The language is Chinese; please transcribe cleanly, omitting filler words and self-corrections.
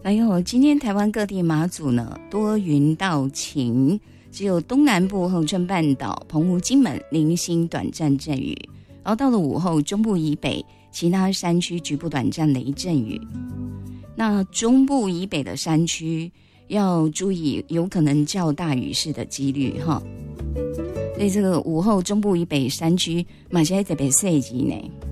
哎呦，今天台湾各地马祖呢多云到晴，只有东南部恒春半岛、澎湖、金门零星短暂阵雨，然后到了午后，中部以北其他山区局部短暂雷阵雨。那中部以北的山区要注意，有可能较大雨势的几率哈。所以这个午后中部以北山区马上特别细致呢。